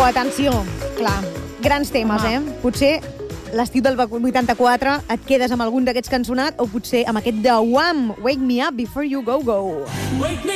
atenció, clar, grans temes, Potser l'estiu del 84 et quedes amb algun d'aquests que han sonat o potser amb aquest de Wham! Wake Me Up Before You Go Go.